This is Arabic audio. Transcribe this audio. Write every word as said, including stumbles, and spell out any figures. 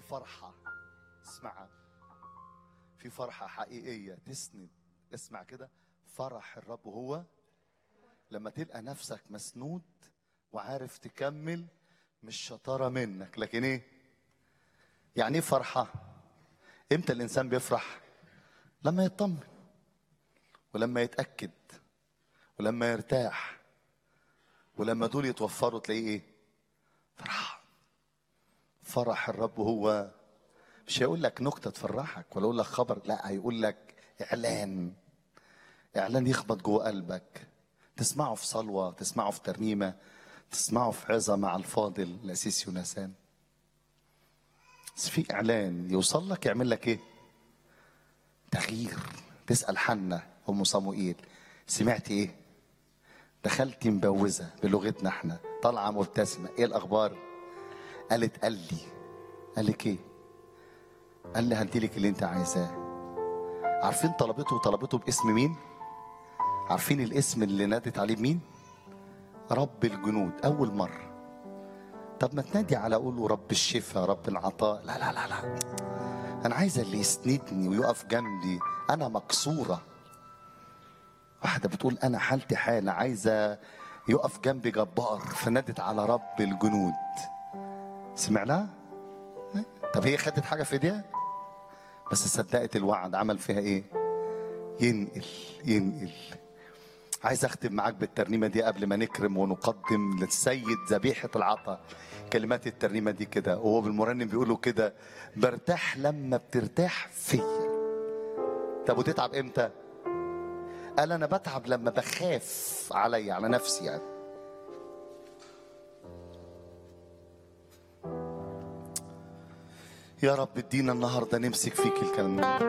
فرحة، اسمعها، في فرحة حقيقية تسند. اسمع كده، فرح الرب هو لما تلقى نفسك مسنود وعارف تكمل، مش شطارة منك لكن ايه؟ يعني ايه فرحة؟ امتى الانسان بيفرح؟ لما يطمن، ولما يتأكد، ولما يرتاح، ولما دول يتوفروا تلاقيه ايه؟ فرح. فرح الرب هو، مش هيقول لك نكتة تفرحك ولا يقول لك خبر، لا، هيقول لك اعلان. اعلان يخبط جوه قلبك، تسمعه في صلوة، تسمعه في ترنيمة، تسمعه في عظة مع الفاضل الأسيس يونسان. بس في اعلان يوصل لك يعمل لك ايه؟ تغيير. تسأل حنة ام صموئيل، سمعتي ايه؟ دخلتي مبوزة بلغتنا احنا، طالعة مبتسمة، ايه الاخبار؟ قالت قال لي. قال لك ايه؟ قال لي هديلك اللي انت عايزاه. عارفين طلبته وطلبته باسم مين؟ عارفين الاسم اللي نادت عليه مين؟ رب الجنود. اول مرة. طب ما تنادي على قوله رب الشفاء، رب العطاء. لا لا لا لا، انا عايزه اللي يسندني ويقف جنبي، انا مكسوره. واحده بتقول انا حالتي حاله، عايزه يقف جنبي جبار، فنادت على رب الجنود. سمعناها؟ طب هي خدت حاجه في ايديها؟ بس صدقت الوعد، عمل فيها ايه؟ ينقل ينقل. عايز اختم معاك بالترنيمه دي قبل ما نكرم ونقدم للسيد ذبيحه العطاء. كلمات الترنيمه دي كده، وهو بالمرنم بيقولوا كده: برتاح لما بترتاح فيا. طب وتتعب امتى؟ قال انا بتعب لما بخاف علي، على نفسي يعني. يا رب ادينا النهارده نمسك فيك الكلام.